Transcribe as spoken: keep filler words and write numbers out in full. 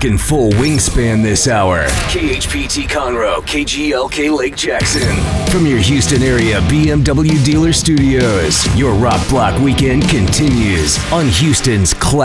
rocking full wingspan this hour. K H P T Conroe, K G L K Lake Jackson. From your Houston area B M W dealer studios, your Rock Block weekend continues on Houston's Class